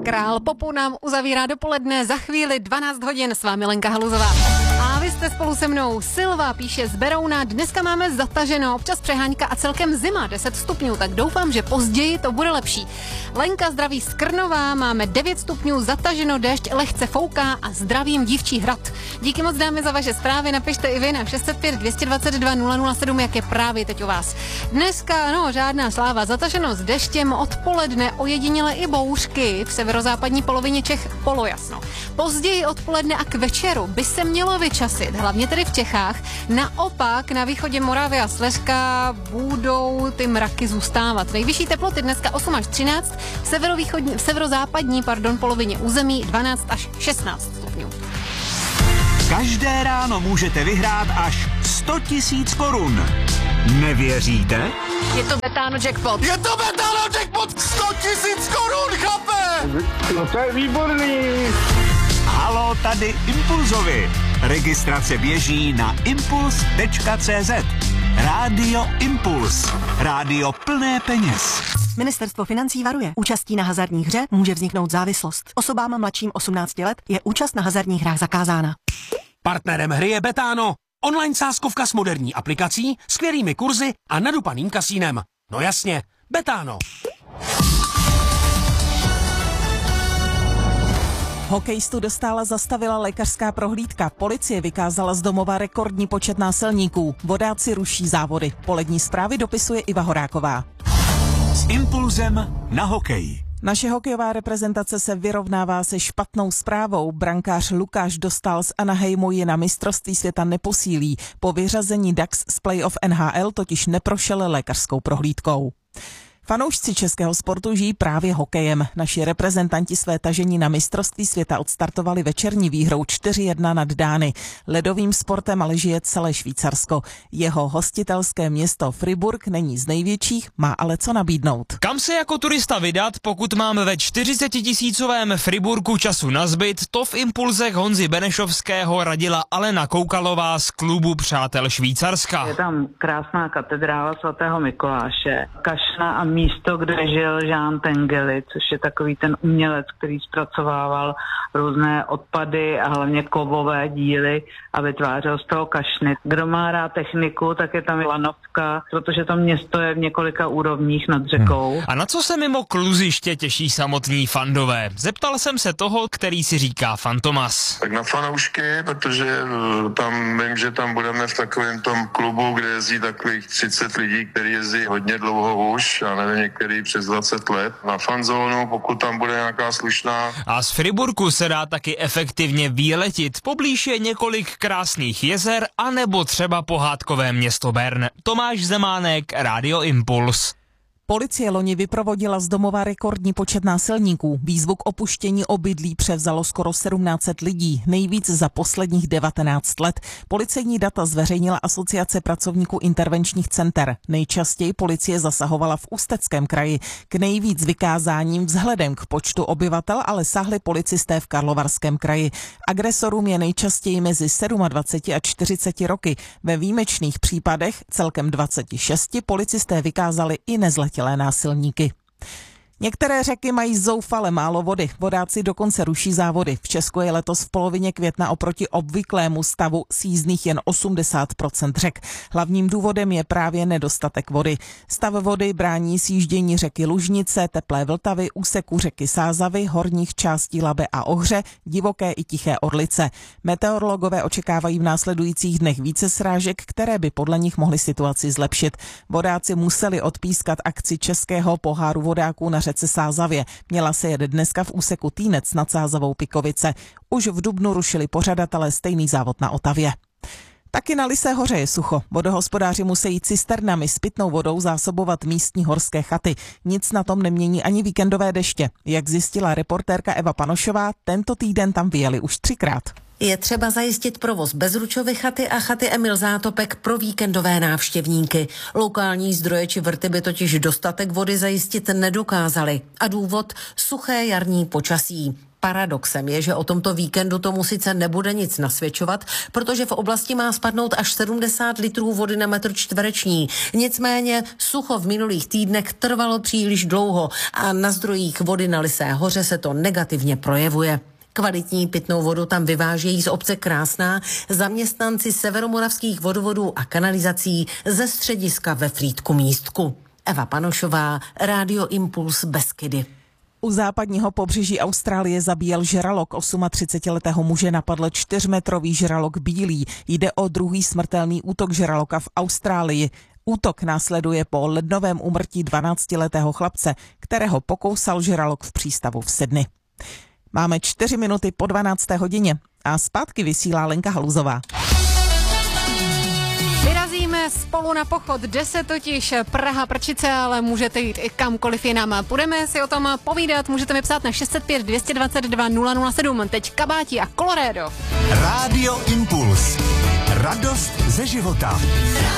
Král popu nám uzavírá dopoledne, za chvíli 12 hodin, s vámi Lenka Haluzová. A vy jste spolu se mnou. Silva píše z Berouna, dneska máme zataženo, občas přehánka a celkem zima, 10 stupňů, tak doufám, že později to bude lepší. Lenka zdraví z Krnova, máme 9 stupňů, zataženo, déšť lehce fouká a zdravím Dívčí Hrad. Díky moc dámy za vaše zprávy, napište i vy na 605 222 007, jak je právě teď u vás. Dneska, žádná sláva, zataženo s deštěm, odpoledne ojediněle i bouřky, v severozápadní polovině Čech polojasno. Později odpoledne a k večeru by se mělo vyčasit, hlavně tedy v Čechách. Naopak na východě Moravy a Slezska budou ty mraky zůstávat. Nejvyšší teploty dneska 8 až 13, v severozápadní polovině území 12 až 16 stupňů. Každé ráno můžete vyhrát až 100 000 korun. Nevěříte? Je to Betano Jackpot. Je to Betano Jackpot! 100 000 korun, chlape! No to je výborný. Halo, tady Impulzovi. Registrace běží na impuls.cz. Rádio Impuls. Rádio plné peněz. Ministerstvo financí varuje. Účastí na hazardní hře může vzniknout závislost. Osobám mladším 18 let je účast na hazardních hrách zakázána. Partnerem hry je Betano. Online sázkovka s moderní aplikací, skvělými kurzy a nadupaným kasínem. No jasně, Betano. Hokejistu Dostála zastavila lékařská prohlídka. Policie vykázala z domova rekordní počet násilníků. Vodáci ruší závody. Polední zprávy dopisuje Iva Horáková. S Impulzem na hokej. Naše hokejová reprezentace se vyrovnává se špatnou zprávou. Brankář Lukáš Dostál z Anaheimu je na mistrovství světa neposílí. Po vyřazení Ducks z playoff NHL totiž neprošel lékařskou prohlídkou. Fanoušci českého sportu žijí právě hokejem. Naši reprezentanti své tažení na mistrovství světa odstartovali večerní výhrou 4-1 nad Dány. Ledovým sportem ale žije celé Švýcarsko. Jeho hostitelské město Fribourg není z největších, má ale co nabídnout. Kam se jako turista vydat, pokud máme ve 40 000 Friburgu času nazbyt, to v impulzech Honzy Benešovského radila Alena Koukalová z klubu Přátel Švýcarska. Je tam krásná katedrála svatého Mikuláše, kašna a místo, kde žil Jean Tinguely, což je takový ten umělec, který zpracovával různé odpady a hlavně kovové díly a vytvářel z toho kašny. Kdo má rád techniku, tak je tam lanovka, protože to město je v několika úrovních nad řekou. A na co se mimo kluziště těší samotní fandové? Zeptal jsem se toho, který si říká Fantomas. Tak na fanoušky, protože tam vím, že tam budeme v takovém tom klubu, kde jezdí takových 30 lidí, kteří jezdí hodně dlouho už, a nevím, některý přes 20 let. Na fanzónu, pokud tam bude nějaká slušná. A z Friburku se dá taky efektivně výletit. Poblíž je několik krásných jezer, anebo třeba pohádkové město Bern. Tomáš Zemánek, Rádio Impuls. Policie loni vyprovodila z domova rekordní počet násilníků. Výzvu k opuštění obydlí převzalo skoro 1700 lidí, nejvíc za posledních 19 let. Policejní data zveřejnila Asociace pracovníků intervenčních center. Nejčastěji policie zasahovala v Ústeckém kraji. K nejvíc vykázáním vzhledem k počtu obyvatel ale sáhli policisté v Karlovarském kraji. Agresorům je nejčastěji mezi 27 a 40 roky. Ve výjimečných případech celkem 26 policisté vykázali i nezletilé násilníky. Některé řeky mají zoufale málo vody. Vodáci dokonce ruší závody. V Česku je letos v polovině května oproti obvyklému stavu sízných jen 80% řek. Hlavním důvodem je právě nedostatek vody. Stav vody brání sjíždění řeky Lužnice, Teplé Vltavy, úseku řeky Sázavy, horních částí Labe a Ohře, Divoké i Tiché Orlice. Meteorologové očekávají v následujících dnech více srážek, které by podle nich mohly situaci zlepšit. Vodáci museli odpískat akci Českého poháru vodáků na řece Sázavě. Měla se jet dneska v úseku Týnec nad Sázavou Pikovice. Už v dubnu rušili pořadatelé stejný závod na Otavě. Taky na Lysé hoře je sucho. Vodohospodáři musí cisternami s pitnou vodou zásobovat místní horské chaty. Nic na tom nemění ani víkendové deště. Jak zjistila reportérka Eva Panošová, tento týden tam vyjeli už 3krát. Je třeba zajistit provoz Bezručovy chaty a chaty Emil Zátopek pro víkendové návštěvníky. Lokální zdroje či vrty by totiž dostatek vody zajistit nedokázaly. A důvod? Suché jarní počasí. Paradoxem je, že o tomto víkendu tomu sice nebude nic nasvědčovat, protože v oblasti má spadnout až 70 litrů vody na metr čtvereční. Nicméně sucho v minulých týdnech trvalo příliš dlouho a na zdrojích vody na Lysé hoře se to negativně projevuje. Kvalitní pitnou vodu tam vyvážejí z obce Krásná zaměstnanci severomoravských vodovodů a kanalizací ze střediska ve Frýdku-Místku. Eva Panošová, Rádio Impuls Beskydy. U západního pobřeží Austrálie zabíjel žralok. 38letého muže napadl 4metrový žralok bílý. Jde o druhý smrtelný útok žraloka v Austrálii. Útok následuje po lednovém úmrtí 12letého chlapce, kterého pokousal žralok v přístavu v Sydney. Máme 4 minuty po 12. hodině a zpátky vysílá Lenka Haluzová. Vyrazíme spolu na pochod, 10 totiž Praha Prčice, ale můžete jít i kamkoliv jinam. Budeme si o tom povídat, můžete mi psát na 605 222 007. Teď Kabáti a Colorado. Rádio Impuls. Radost ze života.